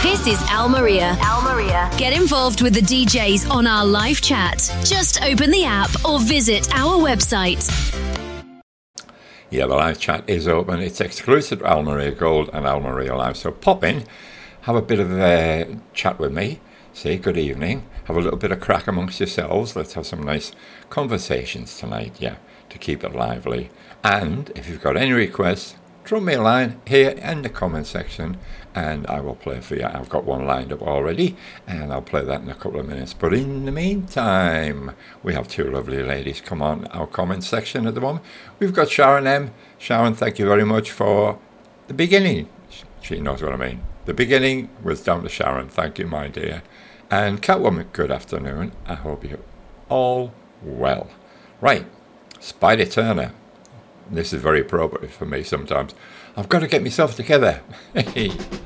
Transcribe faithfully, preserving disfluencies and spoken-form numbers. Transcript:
This is Al Maria. Al Maria. Get involved with the D Js on our live chat. Just open the app or visit our website. Yeah, the live chat is open. It's exclusive to Al Maria Gold and Al Maria Live. So pop in, have a bit of a chat with me, say good evening, have a little bit of crack amongst yourselves. Let's have some nice conversations tonight, yeah, to keep it lively. And if you've got any requests, drop me a line here in the comment section and I will play for you. I've got one lined up already and I'll play that in a couple of minutes. But in the meantime, we have two lovely ladies come on our comment section at the moment. We've got Sharon M. Sharon, thank you very much for the beginning. She knows what I mean. The beginning was down to Sharon. Thank you, my dear. And Catwoman, good afternoon. I hope you're all well. Right, Spider Turner. This is very appropriate for me sometimes. I've got to get myself together.